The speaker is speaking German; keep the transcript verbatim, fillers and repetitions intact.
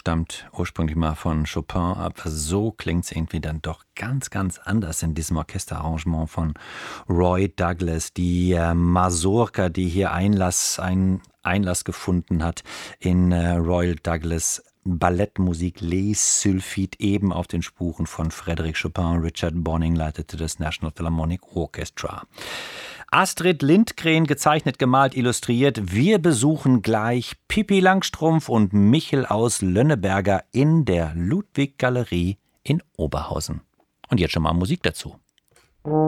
stammt ursprünglich mal von Chopin, aber so klingt es irgendwie dann doch ganz, ganz anders in diesem Orchesterarrangement von Roy Douglas. Die äh, Mazurka, die hier Einlass, ein Einlass gefunden hat in äh, Roy Douglas Ballettmusik Les Sylphides, eben auf den Spuren von Frédéric Chopin. Richard Bonning leitete das National Philharmonic Orchestra. Astrid Lindgren, gezeichnet, gemalt, illustriert. Wir besuchen gleich Pippi Langstrumpf und Michel aus Lönneberger in der Ludwig-Galerie in Oberhausen. Und jetzt schon mal Musik dazu.